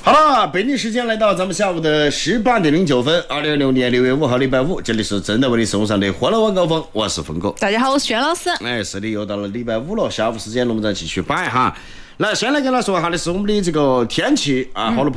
好了，北京时间来到咱们下午的18:09 ，2016年6月5号礼拜五，这里是正在为你送上的欢乐晚高峰，我是峰哥。 大家好，我是轩老师。 哎，是的，又到了礼拜五了，下午时间我们再继续摆哈。来，先来跟他说一下的是我们的这个天气啊，好了。